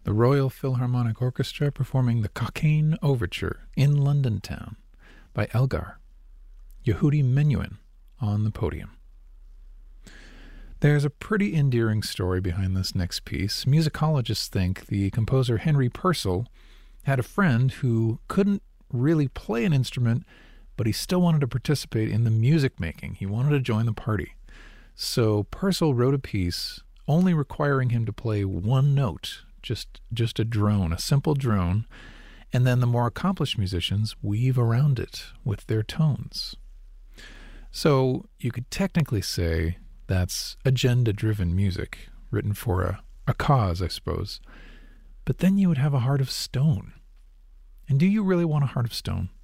the Royal Philharmonic Orchestra performing the Cockaigne Overture in London Town by Elgar. Yehudi Menuhin on the podium. There's a pretty endearing story behind this next piece. Musicologists think the composer Henry Purcell had a friend who couldn't really play an instrument, but he still wanted to participate in the music making. He wanted to join the party. So Purcell wrote a piece only requiring him to play one note, just a drone, a simple drone, and then the more accomplished musicians weave around it with their tones. So you could technically say that's agenda-driven music, written for a cause, I suppose. But then you would have a heart of stone. And do you really want a heart of stone?